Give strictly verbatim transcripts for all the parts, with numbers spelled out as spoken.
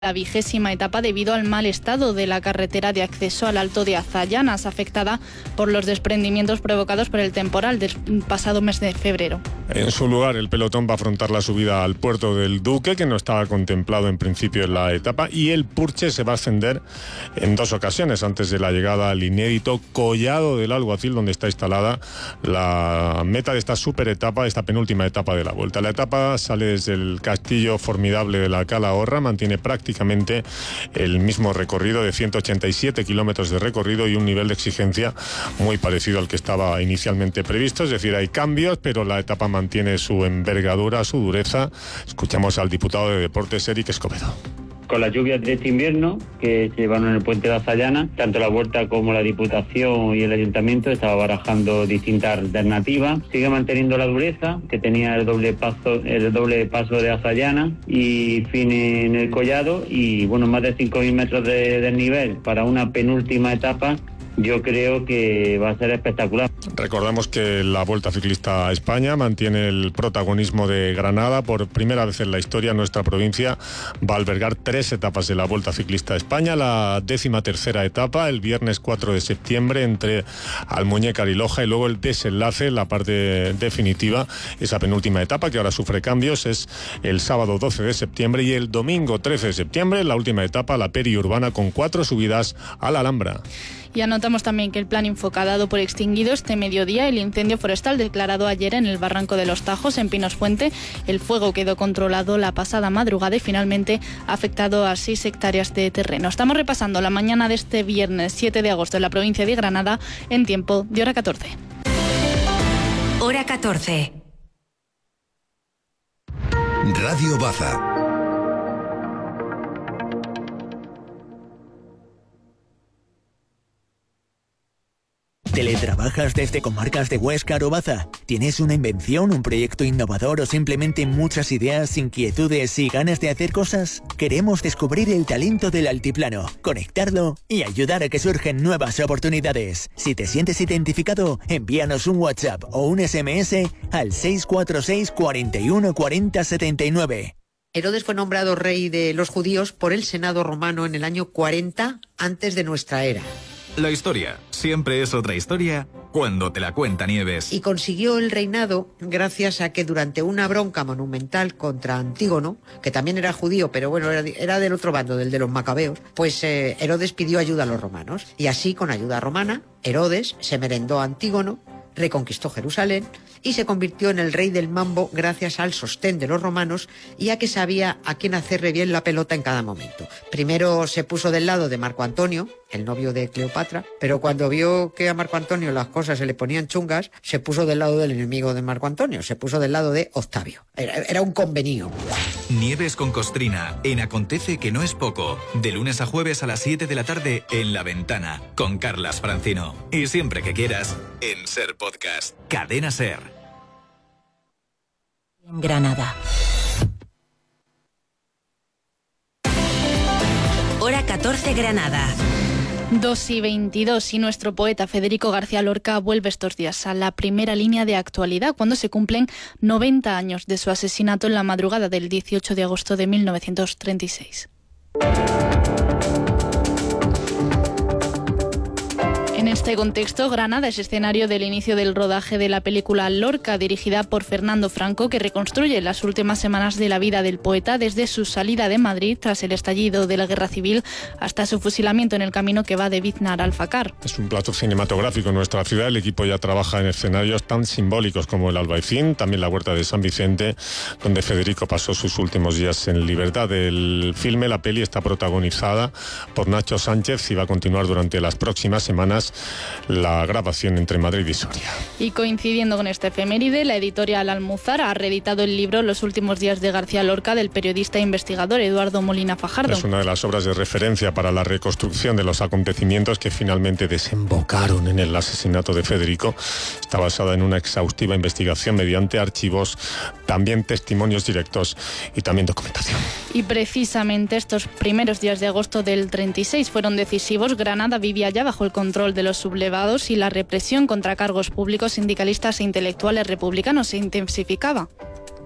La vigésima etapa debido al mal estado de la carretera de acceso al Alto de Azallanas, afectada por los desprendimientos provocados por el temporal del pasado mes de febrero. En su lugar, el pelotón va a afrontar la subida al puerto del Duque, que no estaba contemplado en principio en la etapa, y el Purche se va a ascender en dos ocasiones antes de la llegada al inédito Collado del Alguacil, donde está instalada la meta de esta super etapa, esta penúltima etapa de la Vuelta. La etapa sale desde el castillo formidable de la Calahorra, mantiene prácticamente el mismo recorrido de ciento ochenta y siete kilómetros de recorrido y un nivel de exigencia muy parecido al que estaba inicialmente previsto, es decir, hay cambios, pero la etapa mantiene su envergadura, su dureza. Escuchamos al diputado de Deportes, Eric Escobedo. Con las lluvias de este invierno que se llevaron en el puente de Azallana, tanto la Vuelta como la Diputación y el Ayuntamiento estaba barajando distintas alternativas. Sigue manteniendo la dureza que tenía el doble paso, el doble paso de Azallana y fin en el Collado, y bueno, más de cinco mil metros de desnivel para una penúltima etapa. Yo creo que va a ser espectacular. Recordamos que la Vuelta Ciclista a España mantiene el protagonismo de Granada. Por primera vez en la historia, nuestra provincia va a albergar tres etapas de la Vuelta Ciclista a España. La décima tercera etapa, el viernes cuatro de septiembre, entre Almuñécar y Loja, y luego el desenlace, la parte definitiva, esa penúltima etapa que ahora sufre cambios, es el sábado doce de septiembre, y el domingo trece de septiembre, la última etapa, la periurbana, con cuatro subidas a la Alhambra. Y anotamos también que el plan Infoca ha dado por extinguido este mediodía el incendio forestal declarado ayer en el Barranco de los Tajos, en Pinos Puente. El fuego quedó controlado la pasada madrugada y finalmente ha afectado a seis hectáreas de terreno. Estamos repasando la mañana de este viernes siete de agosto en la provincia de Granada en tiempo de hora catorce. Hora catorce. Radio Baza. ¿Teletrabajas desde comarcas de Huescar o Baza? ¿Tienes una invención, un proyecto innovador o simplemente muchas ideas, inquietudes y ganas de hacer cosas? Queremos descubrir el talento del altiplano, conectarlo y ayudar a que surgen nuevas oportunidades. Si te sientes identificado, envíanos un WhatsApp o un S M S al seis cuatro seis, cuatro uno cuatro cero, siete nueve. Herodes fue nombrado rey de los judíos por el Senado romano en el año cuarenta antes de nuestra era. La historia siempre es otra historia cuando te la cuenta Nieves. Y consiguió el reinado gracias a que durante una bronca monumental contra Antígono, que también era judío, pero bueno, era, era del otro bando, del de los macabeos, pues eh, Herodes pidió ayuda a los romanos. Y así, con ayuda romana, Herodes se merendó a Antígono, reconquistó Jerusalén y se convirtió en el rey del mambo gracias al sostén de los romanos y a que sabía a quién hacerle bien la pelota en cada momento. Primero se puso del lado de Marco Antonio, el novio de Cleopatra, pero cuando vio que a Marco Antonio las cosas se le ponían chungas, se puso del lado del enemigo de Marco Antonio, se puso del lado de Octavio. Era, era un convenio. Nieves con Costrina, en Acontece que no es poco, de lunes a jueves a las siete de la tarde en La Ventana, con Carlas Francino. Y siempre que quieras, en Ser Podcast. Cadena Ser. En Granada. Hora catorce, Granada. dos y veintidós, y nuestro poeta Federico García Lorca vuelve estos días a la primera línea de actualidad cuando se cumplen noventa años de su asesinato en la madrugada del dieciocho de agosto de mil novecientos treinta y seis. En este contexto, Granada es escenario del inicio del rodaje de la película Lorca, dirigida por Fernando Franco, que reconstruye las últimas semanas de la vida del poeta desde su salida de Madrid tras el estallido de la Guerra Civil hasta su fusilamiento en el camino que va de Biznar a Alfacar. Es un plato cinematográfico en nuestra ciudad. El equipo ya trabaja en escenarios tan simbólicos como el Albaicín, también la Huerta de San Vicente, donde Federico pasó sus últimos días en libertad. El filme, la peli, está protagonizada por Nacho Sánchez y va a continuar durante las próximas semanas la grabación entre Madrid y Soria. Y coincidiendo con esta efeméride, la editorial Almuzara ha reeditado el libro Los últimos días de García Lorca del periodista e investigador Eduardo Molina Fajardo. Es una de las obras de referencia para la reconstrucción de los acontecimientos que finalmente desembocaron en el asesinato de Federico. Está basada en una exhaustiva investigación mediante archivos, también testimonios directos y también documentación. Y precisamente estos primeros días de agosto del treinta y seis fueron decisivos. Granada vivía ya bajo el control de los sublevados y la represión contra cargos públicos, sindicalistas e intelectuales republicanos se intensificaba.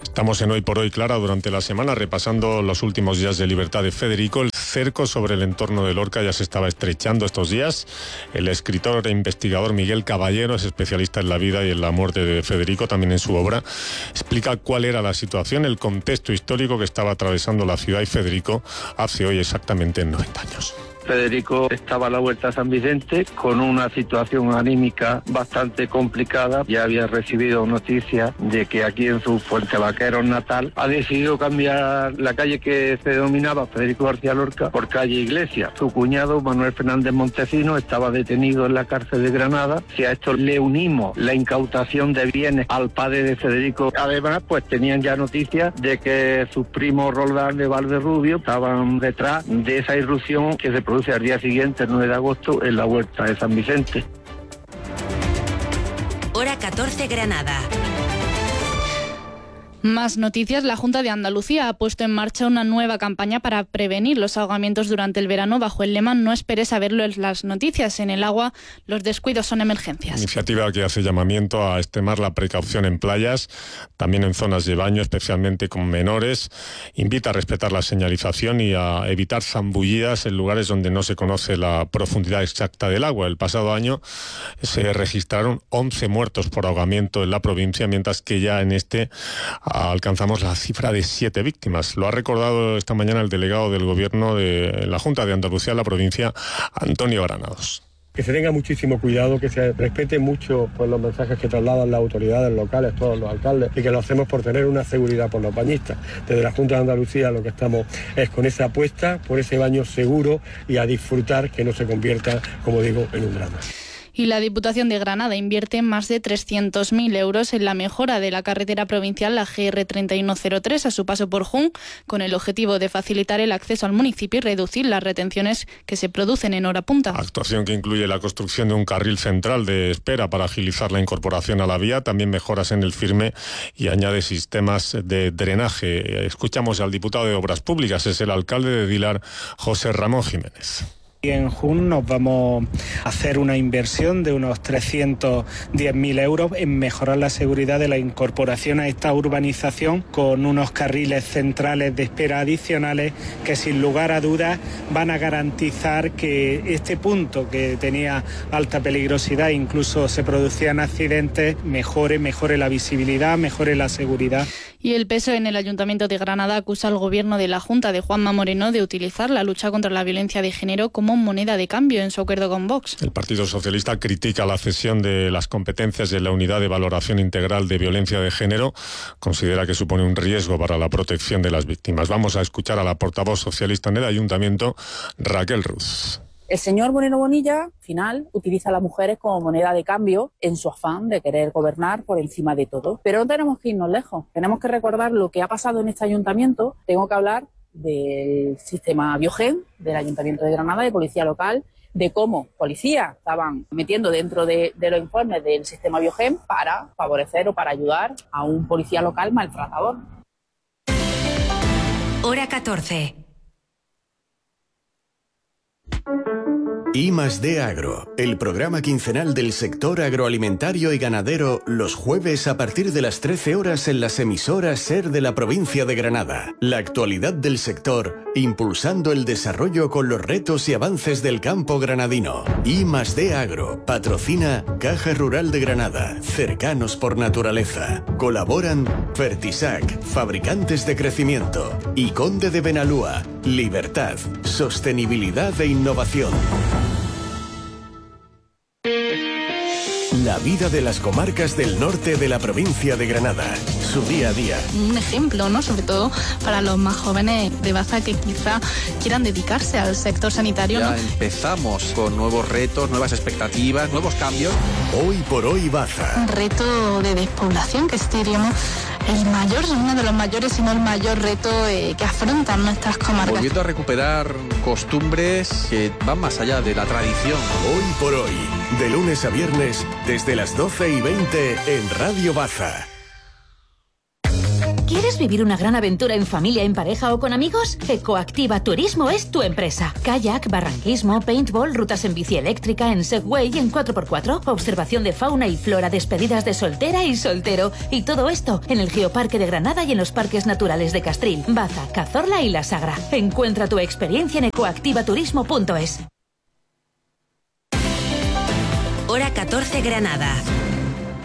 Estamos en Hoy por Hoy, Clara, durante la semana repasando los últimos días de libertad de Federico. El cerco sobre el entorno de Lorca ya se estaba estrechando estos días. El escritor e investigador Miguel Caballero es especialista en la vida y en la muerte de Federico, también en su obra. Explica cuál era la situación, el contexto histórico que estaba atravesando la ciudad y Federico hace hoy exactamente noventa años. Federico estaba a la vuelta a San Vicente con una situación anímica bastante complicada. Ya había recibido noticias de que aquí en su Fuente Vaqueros natal ha decidido cambiar la calle que se denominaba Federico García Lorca por calle Iglesia. Su cuñado Manuel Fernández Montesinos estaba detenido en la cárcel de Granada. Si a esto le unimos la incautación de bienes al padre de Federico, además pues tenían ya noticias de que sus primos Roldán de Valderrubio estaban detrás de esa irrupción que se produce al día siguiente, el nueve de agosto, en la huerta de San Vicente. Hora catorce, Granada. Más noticias. La Junta de Andalucía ha puesto en marcha una nueva campaña para prevenir los ahogamientos durante el verano bajo el lema "No esperes a verlo en las noticias". En el agua, los descuidos son emergencias. Iniciativa que hace llamamiento a extremar la precaución en playas, también en zonas de baño, especialmente con menores. Invita a respetar la señalización y a evitar zambullidas en lugares donde no se conoce la profundidad exacta del agua. El pasado año se registraron once muertos por ahogamiento en la provincia, mientras que ya en este alcanzamos la cifra de siete víctimas. Lo ha recordado esta mañana el delegado del Gobierno de la Junta de Andalucía en la provincia, Antonio Granados. Que se tenga muchísimo cuidado, que se respete mucho pues, los mensajes que trasladan las autoridades locales, todos los alcaldes, y que lo hacemos por tener una seguridad por los bañistas. Desde la Junta de Andalucía lo que estamos es con esa apuesta por ese baño seguro y a disfrutar, que no se convierta, como digo, en un drama. Y la Diputación de Granada invierte más de trescientos mil euros en la mejora de la carretera provincial, la G R treinta y uno cero tres, a su paso por Jun, con el objetivo de facilitar el acceso al municipio y reducir las retenciones que se producen en hora punta. Actuación que incluye la construcción de un carril central de espera para agilizar la incorporación a la vía, también mejoras en el firme y añade sistemas de drenaje. Escuchamos al diputado de Obras Públicas, es el alcalde de Dilar, José Ramón Jiménez. Y en Jun nos vamos a hacer una inversión de unos trescientos diez mil euros en mejorar la seguridad de la incorporación a esta urbanización con unos carriles centrales de espera adicionales que sin lugar a dudas van a garantizar que este punto que tenía alta peligrosidad, incluso se producían accidentes, mejore, mejore la visibilidad, mejore la seguridad. Y el P S O E en el Ayuntamiento de Granada acusa al Gobierno de la Junta de Juanma Moreno de utilizar la lucha contra la violencia de género como moneda de cambio en su acuerdo con Vox. El Partido Socialista critica la cesión de las competencias de la Unidad de Valoración Integral de Violencia de Género. Considera que supone un riesgo para la protección de las víctimas. Vamos a escuchar a la portavoz socialista en el Ayuntamiento, Raquel Ruz. El señor Moreno Bonilla, al final, utiliza a las mujeres como moneda de cambio en su afán de querer gobernar por encima de todo. Pero no tenemos que irnos lejos. Tenemos que recordar lo que ha pasado en este ayuntamiento. Tengo que hablar del sistema Biogen, del Ayuntamiento de Granada, de Policía Local, de cómo policías estaban metiendo dentro de, de los informes del sistema Biogen para favorecer o para ayudar a un policía local maltratador. Hora catorce. I más D Agro, el programa quincenal del sector agroalimentario y ganadero, los jueves a partir de las trece horas en las emisoras SER de la provincia de Granada. La actualidad del sector, impulsando el desarrollo con los retos y avances del campo granadino. I más D Agro, patrocina Caja Rural de Granada, cercanos por naturaleza. Colaboran Fertisac, fabricantes de crecimiento, y Conde de Benalúa, libertad, sostenibilidad e innovación. La vida de las comarcas del norte de la provincia de Granada, su día a día. Un ejemplo, ¿no? Sobre todo para los más jóvenes de Baza que quizá quieran dedicarse al sector sanitario. Ya ¿no? empezamos con nuevos retos, nuevas expectativas, nuevos cambios. Hoy por hoy Baza. Un reto de despoblación que diríamos el mayor, uno de los mayores, si no el mayor reto eh, que afrontan nuestras comarcas. Volviendo a recuperar costumbres que van más allá de la tradición. Hoy por hoy, de lunes a viernes, desde las doce y veinte en Radio Baza. ¿Quieres vivir una gran aventura en familia, en pareja o con amigos? Ecoactiva Turismo es tu empresa. Kayak, barranquismo, paintball, rutas en bici eléctrica, en Segway y en cuatro por cuatro, observación de fauna y flora, despedidas de soltera y soltero. Y todo esto en el Geoparque de Granada y en los parques naturales de Castril, Baza, Cazorla y La Sagra. Encuentra tu experiencia en ecoactivaturismo punto es. Hora catorce Granada.